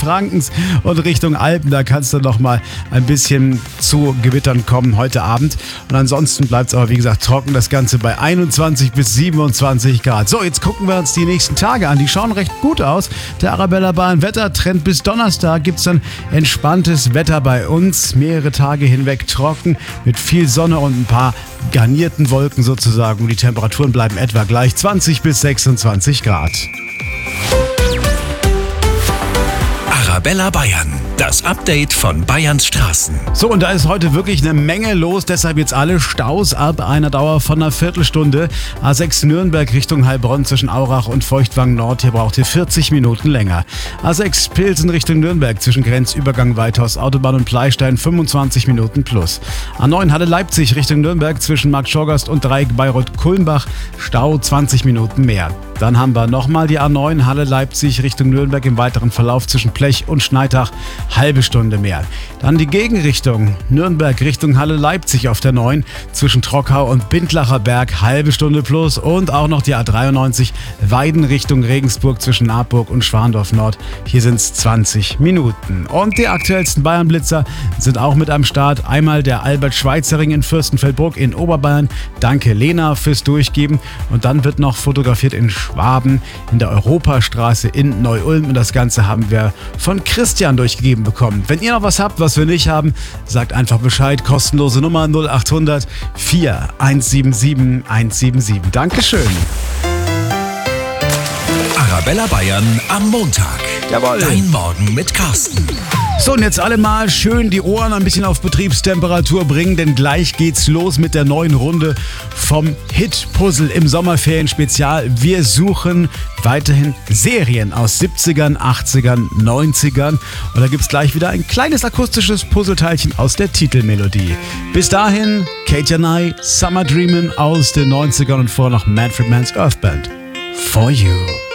Frankens und Richtung Alpen. Da kann es dann noch mal ein bisschen zu Gewittern kommen heute Abend. Und ansonsten bleibt es aber, wie gesagt, trocken. Das Ganze bei 21 bis 27 Grad. So, jetzt gucken wir uns die nächsten Tage an. Die schauen recht gut aus. Der Arabella Bayern Wettertrend bis Donnerstag gibt es dann entspanntes Wetter bei uns. Mehrere Tage hinweg trocken mit viel Sonne und ein paar garnierten Wolken sozusagen. Und die Temperaturen bleiben etwa gleich 20 bis 26 Grad. Arabella Bayern, das Update von Bayerns Straßen. So, und da ist heute wirklich eine Menge los, deshalb jetzt alle Staus ab einer Dauer von einer Viertelstunde. A6 Nürnberg Richtung Heilbronn zwischen Aurach und Feuchtwangen Nord, hier braucht ihr 40 Minuten länger. A6 Pilsen Richtung Nürnberg zwischen Grenzübergang Weithaus Autobahn und Pleistein 25 Minuten plus. A9 Halle Leipzig Richtung Nürnberg zwischen Markt Schorgast und Dreieck Bayreuth-Kulmbach, Stau 20 Minuten mehr. Dann haben wir nochmal die A9 Halle Leipzig Richtung Nürnberg im weiteren Verlauf zwischen Plech und Schneitach, halbe Stunde mehr. Dann die Gegenrichtung Nürnberg Richtung Halle Leipzig auf der 9 zwischen Trockau und Bindlacher Berg, halbe Stunde plus. Und auch noch die A93 Weiden Richtung Regensburg zwischen Nabburg und Schwandorf Nord, hier sind es 20 Minuten. Und die aktuellsten Bayern-Blitzer sind auch mit am Start. Einmal der Albert-Schweitzer-Ring in Fürstenfeldbruck in Oberbayern. Danke Lena fürs Durchgeben. Und dann wird noch fotografiert in Schwaben in der Europastraße in Neu-Ulm. Und das Ganze haben wir von Christian durchgegeben bekommen. Wenn ihr noch was habt, was wir nicht haben, sagt einfach Bescheid. Kostenlose Nummer 0800 4177 177. Dankeschön. Arabella Bayern am Montag. Jawohl. Dein Morgen mit Carsten. So, und jetzt alle mal schön die Ohren ein bisschen auf Betriebstemperatur bringen, denn gleich geht's los mit der neuen Runde vom Hit-Puzzle im Sommerferien-Spezial. Wir suchen weiterhin Serien aus 70ern, 80ern, 90ern. Und da gibt's gleich wieder ein kleines akustisches Puzzleteilchen aus der Titelmelodie. Bis dahin, Katie Nye, Summer Dreamin' aus den 90ern und vorher noch Manfred Mann's Earth Band. For You.